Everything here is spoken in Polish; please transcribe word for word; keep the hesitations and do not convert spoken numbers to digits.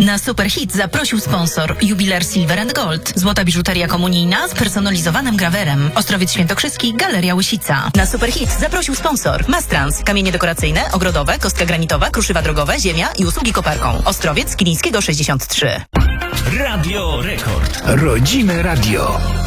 Na Superhit zaprosił sponsor Jubiler Silver and Gold. Złota biżuteria komunijna z personalizowanym grawerem. Ostrowiec Świętokrzyski, Galeria Łysica. Na Superhit zaprosił sponsor Mastrans. Kamienie dekoracyjne, ogrodowe, kostka granitowa, kruszywa drogowe, ziemia i usługi koparką. Ostrowiec Kilińskiego sześćdziesiąt trzy. Radio Rekord. Rodzime radio.